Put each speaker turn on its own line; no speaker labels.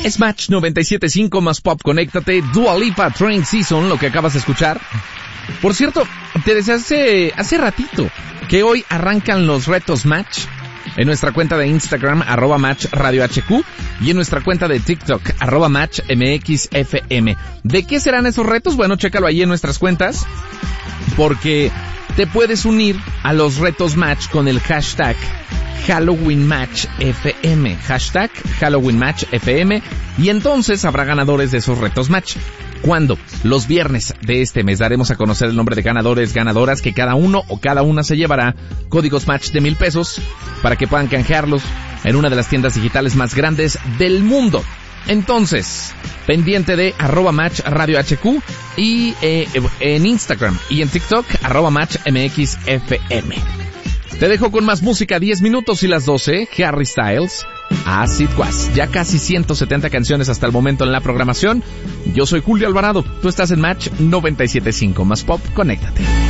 Es Match 97.5 más Pop, conéctate. Dua Lipa, Train Season, lo que acabas de escuchar. Por cierto, te decía hace ratito que hoy arrancan los retos Match en nuestra cuenta de Instagram, @MatchRadioHQ, y en nuestra cuenta de TikTok, @MatchMXFM. ¿De qué serán esos retos? Bueno, chécalo ahí en nuestras cuentas, porque te puedes unir a los retos Match con el hashtag Halloween Match FM, hashtag Halloween Match FM, y entonces habrá ganadores de esos retos Match. ¿Cuándo? Los viernes de este mes daremos a conocer el nombre de ganadores, ganadoras, que cada uno o cada una se llevará códigos Match de 1,000 pesos para que puedan canjearlos en una de las tiendas digitales más grandes del mundo. Entonces, pendiente de @MatchRadioHQ y en Instagram y en TikTok, @MatchMXFM. Te dejo con más música, 10 minutos y las 12, Harry Styles, As It Was. Ya casi 170 canciones hasta el momento en la programación. Yo soy Julio Alvarado, tú estás en Match 97.5 más Pop, conéctate.